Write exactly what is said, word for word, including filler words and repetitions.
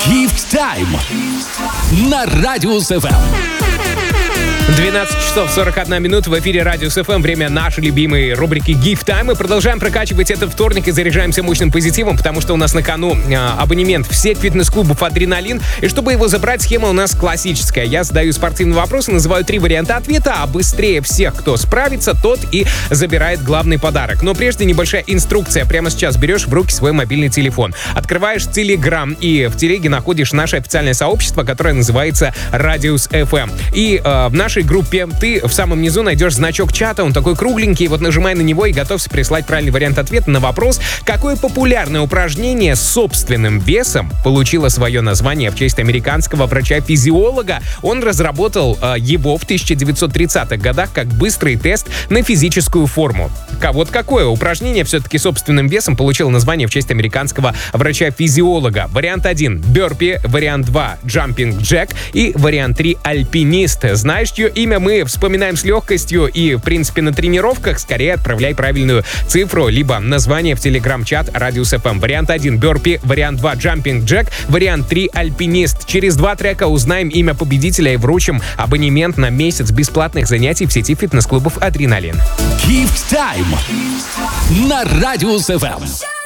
Gift Time на Радиус эф эм. двенадцать часов сорок одна минута в эфире Радиус эф эм. Время нашей любимой рубрики Gift Time. Мы продолжаем прокачивать этот вторник и заряжаемся мощным позитивом, потому что у нас на кону э, абонемент в сеть фитнес-клубов «Адреналин». И чтобы его забрать, схема у нас классическая. Я задаю спортивный вопрос и называю три варианта ответа, а быстрее всех, кто справится, тот и забирает главный подарок. Но прежде небольшая инструкция. Прямо сейчас берешь в руки свой мобильный телефон, открываешь Телеграм и в Телеге находишь наше официальное сообщество, которое называется Радиус эф эм. И э, в нашей группе ты в самом низу найдешь значок чата, он такой кругленький, вот нажимай на него и готовься прислать правильный вариант ответа на вопрос, какое популярное упражнение с собственным весом получило свое название в честь американского врача-физиолога. Он разработал э, его в тысяча девятьсот тридцатых годах как быстрый тест на физическую форму. Вот какое упражнение все-таки собственным весом получило название в честь американского врача-физиолога? Вариант один — бёрпи, вариант два — джампинг джек и вариант три — альпинист. Знаешь, чье имя мы вспоминаем с легкостью и, в принципе, на тренировках? Скорее отправляй правильную цифру, либо название в телеграм-чат Радиус эф эм. Вариант один — бёрпи, вариант два — джампинг джек, вариант три — альпинист. Через два трека узнаем имя победителя и вручим абонемент на месяц бесплатных занятий в сети фитнес-клубов «Адреналин». Gift Time на Радиус эф эм.